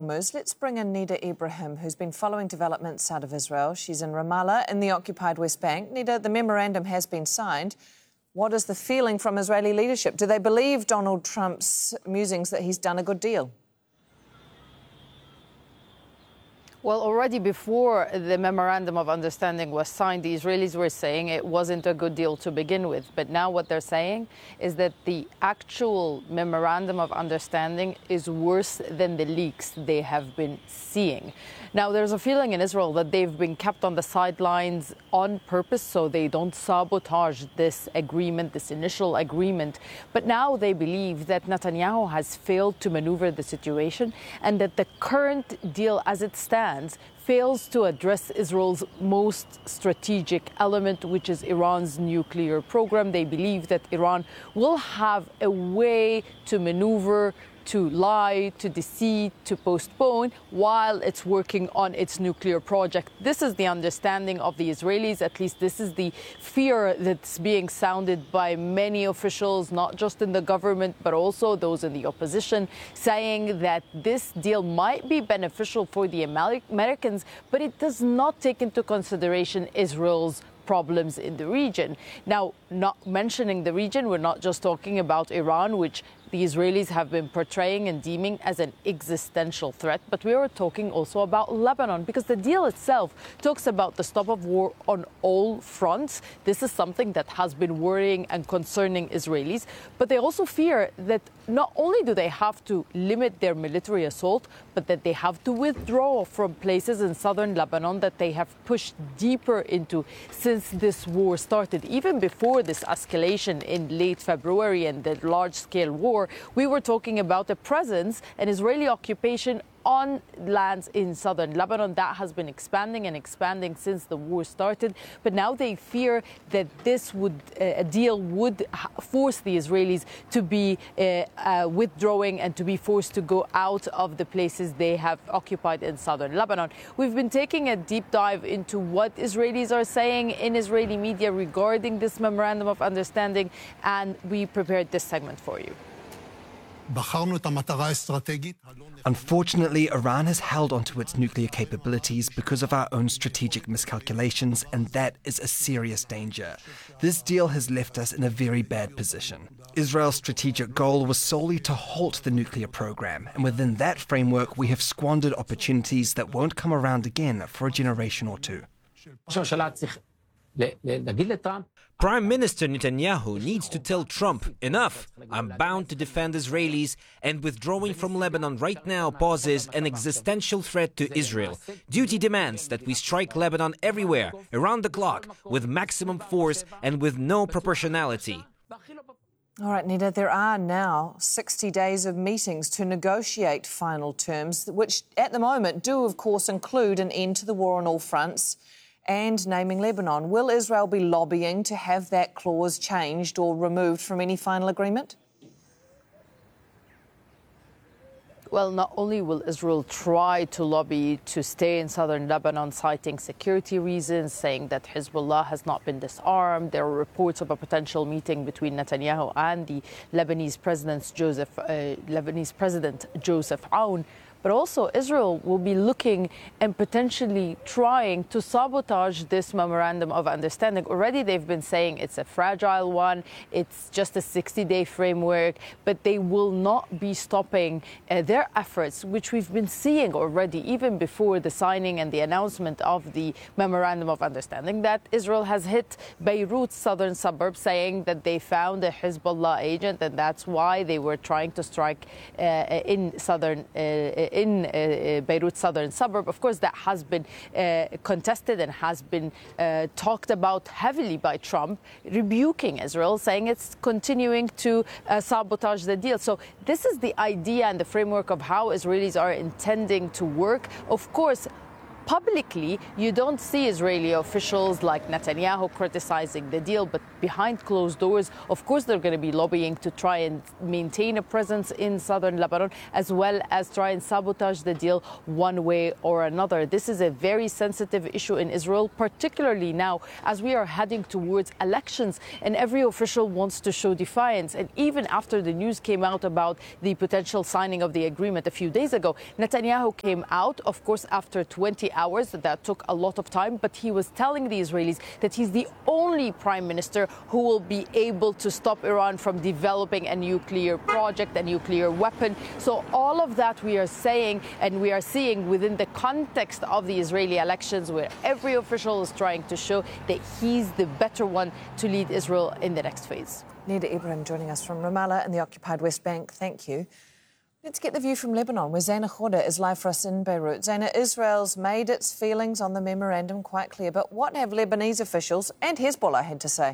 Hormuz. Let's bring in Nida Ibrahim, who's been following developments out of Israel. She's in Ramallah in the occupied West Bank. Nida, the memorandum has been signed. What is the feeling from Israeli leadership? Do they believe Donald Trump's musings that he's done a good deal? Well, already before the Memorandum of Understanding was signed, the Israelis were saying it wasn't a good deal to begin with. But now what they're saying is that the actual Memorandum of Understanding is worse than the leaks they have been seeing. Now, there's a feeling in Israel that they've been kept on the sidelines on purpose so they don't sabotage this agreement, this initial agreement. But now they believe that Netanyahu has failed to maneuver the situation and that the current deal as it stands fails to address Israel's most strategic element, which is Iran's nuclear program. They believe that Iran will have a way to maneuver, to lie, to deceive, to postpone while it's working on its nuclear project. This is the understanding of the Israelis. At least this is the fear that's being sounded by many officials, not just in the government, but also those in the opposition, saying that this deal might be beneficial for the Americans, but it does not take into consideration Israel's problems in the region. Now, not mentioning the region, we're not just talking about Iran, which the Israelis have been portraying and deeming as an existential threat, but we are talking also about Lebanon, because the deal itself talks about the stop of war on all fronts. This is something that has been worrying and concerning Israelis, but they also fear that not only do they have to limit their military assault, but that they have to withdraw from places in southern Lebanon that they have pushed deeper into since this war started. Even before this escalation in late February and the large-scale war, we were talking about a presence, an Israeli occupation on lands in southern Lebanon that has been expanding and expanding since the war started. But now they fear that this a deal would force the Israelis to be withdrawing and to be forced to go out of the places they have occupied in southern Lebanon. We've been taking a deep dive into what Israelis are saying in Israeli media regarding this Memorandum of Understanding, and we prepared this segment for you. Unfortunately, Iran has held onto its nuclear capabilities because of our own strategic miscalculations, and that is a serious danger. This deal has left us in a very bad position. Israel's strategic goal was solely to halt the nuclear program, and within that framework, we have squandered opportunities that won't come around again for a generation or two. Prime Minister Netanyahu needs to tell Trump, enough, I'm bound to defend Israelis, and withdrawing from Lebanon right now poses an existential threat to Israel. Duty demands that we strike Lebanon everywhere, around the clock, with maximum force and with no proportionality. All right, Nida, there are now 60 days of meetings to negotiate final terms, which at the moment do, of course, include an end to the war on all fronts and naming Lebanon. Will Israel be lobbying to have that clause changed or removed from any final agreement? Well, not only will Israel try to lobby to stay in southern Lebanon, citing security reasons, saying that Hezbollah has not been disarmed. There are reports of a potential meeting between Netanyahu and the Lebanese President Joseph Aoun. But also Israel will be looking and potentially trying to sabotage this Memorandum of Understanding. Already they've been saying it's a fragile one, it's just a 60-day framework, but they will not be stopping their efforts, which we've been seeing already, even before the signing and the announcement of the Memorandum of Understanding, that Israel has hit Beirut's southern suburbs, saying that they found a Hezbollah agent, and that's why they were trying to strike in Beirut's southern suburb. Of course, that has been contested and has been talked about heavily by Trump, rebuking Israel, saying it's continuing to sabotage the deal. So this is the idea and the framework of how Israelis are intending to work. Of course, Publicly, you don't see Israeli officials like Netanyahu criticizing the deal, but behind closed doors, of course, they're going to be lobbying to try and maintain a presence in southern Lebanon, as well as try and sabotage the deal one way or another. This is a very sensitive issue in Israel, particularly now as we are heading towards elections, and every official wants to show defiance. And even after the news came out about the potential signing of the agreement a few days ago, Netanyahu came out, of course, after 20 hours. That took a lot of time, but he was telling the Israelis that he's the only prime minister who will be able to stop Iran from developing a nuclear project, a nuclear weapon. So all of that we are saying and we are seeing within the context of the Israeli elections, where every official is trying to show that he's the better one to lead Israel in the next phase. Nida Ibrahim joining us from Ramallah in the occupied West Bank. Thank you. Let's get the view from Lebanon, where Zaina Khoda is live for us in Beirut. Zaina, Israel's made its feelings on the memorandum quite clear, but what have Lebanese officials and Hezbollah had to say?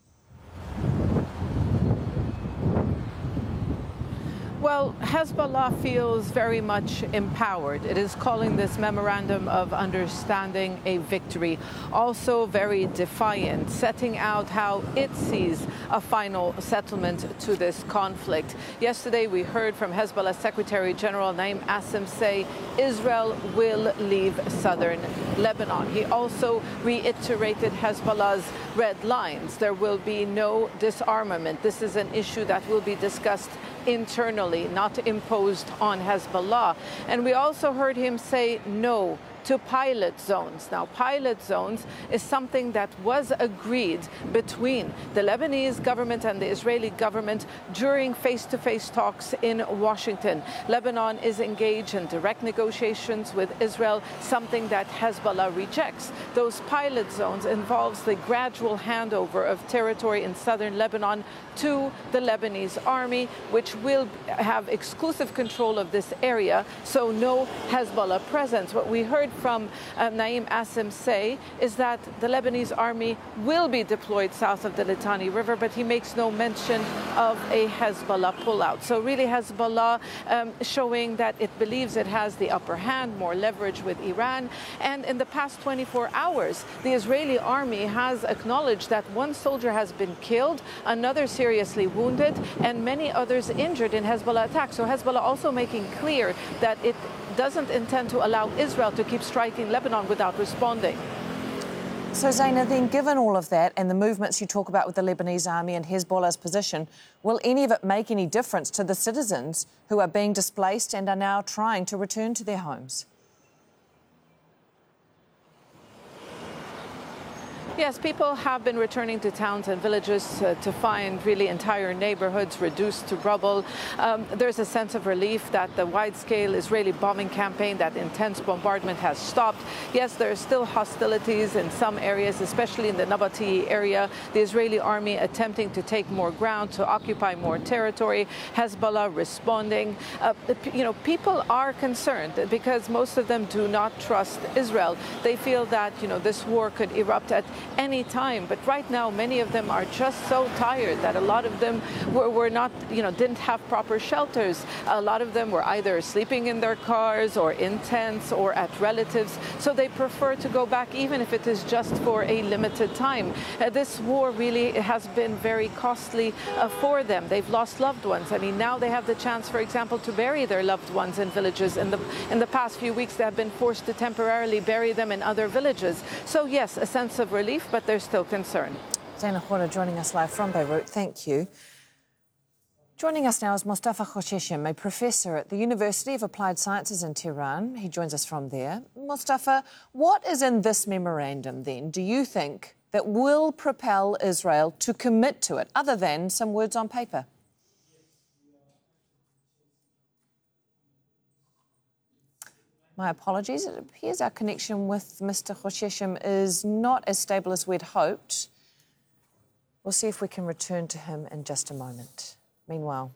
Well, Hezbollah feels very much empowered. It is calling this memorandum of understanding a victory. Also very defiant, setting out how it sees a final settlement to this conflict. Yesterday, we heard from Hezbollah Secretary General Naim Assim say Israel will leave southern Lebanon. He also reiterated Hezbollah's red lines. There will be no disarmament. This is an issue that will be discussed internally, not imposed on Hezbollah. And we also heard him say no to pilot zones. Now, pilot zones is something that was agreed between the Lebanese government and the Israeli government during face-to-face talks in Washington. Lebanon is engaged in direct negotiations with Israel, something that Hezbollah rejects. Those pilot zones involves the gradual handover of territory in southern Lebanon to the Lebanese army, which will have exclusive control of this area, so no Hezbollah presence. What we heard from Naim Assim say is that the Lebanese army will be deployed south of the Litani River, but he makes no mention of a Hezbollah pullout. So really Hezbollah showing that it believes it has the upper hand, more leverage with Iran. And in the past 24 hours, the Israeli army has acknowledged that one soldier has been killed, another seriously wounded, and many others injured in Hezbollah attacks. So Hezbollah also making clear that it doesn't intend to allow Israel to keep striking Lebanon without responding. So, Zaina, then given all of that and the movements you talk about with the Lebanese army and Hezbollah's position, will any of it make any difference to the citizens who are being displaced and are now trying to return to their homes? Yes, people have been returning to towns and villages to find really entire neighborhoods reduced to rubble. There's a sense of relief that the wide-scale Israeli bombing campaign, that intense bombardment has stopped. Yes, there are still hostilities in some areas, especially in the Nabati area. The Israeli army attempting to take more ground, to occupy more territory. Hezbollah responding. People are concerned because most of them do not trust Israel. They feel that, this war could erupt at any time. But right now, many of them are just so tired that a lot of them were not, didn't have proper shelters. A lot of them were either sleeping in their cars or in tents or at relatives. So they prefer to go back, even if it is just for a limited time. This war really has been very costly for them. They've lost loved ones. I mean, now they have the chance, for example, to bury their loved ones in villages. In the past few weeks, they have been forced to temporarily bury them in other villages. So yes, a sense of relief, but they're still concerned. Zaina Khoda joining us live from Beirut. Thank you. Joining us now is Mostafa Khosheshem, a professor at the University of Applied Sciences in Tehran. He joins us from there. Mostafa, what is in this memorandum then, do you think, that will propel Israel to commit to it, other than some words on paper? My apologies. It appears our connection with Mr. Khosheshem is not as stable as we'd hoped. We'll see if we can return to him in just a moment. Meanwhile,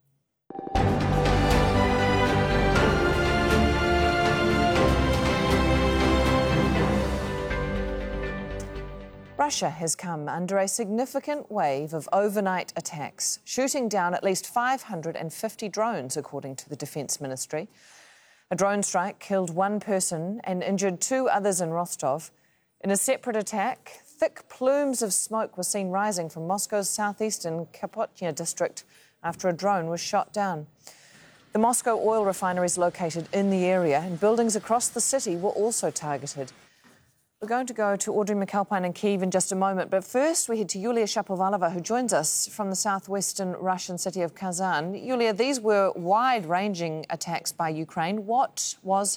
Russia has come under a significant wave of overnight attacks, shooting down at least 550 drones, according to the Defence Ministry. A drone strike killed one person and injured two others in Rostov. In a separate attack, thick plumes of smoke were seen rising from Moscow's southeastern Kapotnya district after a drone was shot down. The Moscow oil refinery is located in the area, and buildings across the city were also targeted. We're going to go to Audrey McAlpine in Kyiv in just a moment, but first we head to Yulia Shapovalova, who joins us from the southwestern Russian city of Kazan. Yulia, these were wide-ranging attacks by Ukraine. What was